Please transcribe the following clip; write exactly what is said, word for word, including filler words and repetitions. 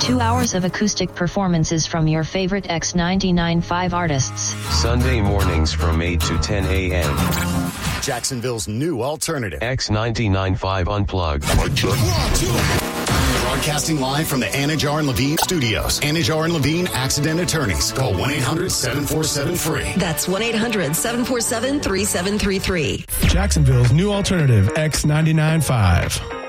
Two hours of acoustic performances from your favorite X ninety-nine point five artists. Sunday mornings from eight to ten a.m. Jacksonville's new alternative. X ninety-nine point five Unplugged. Broadcasting live from the Anajar and Levine studios. Anajar and Levine Accident Attorneys. Call one eight hundred seven four seven free. That's one eight hundred seven four seven three seven three three. Jacksonville's new alternative, X ninety-nine point five.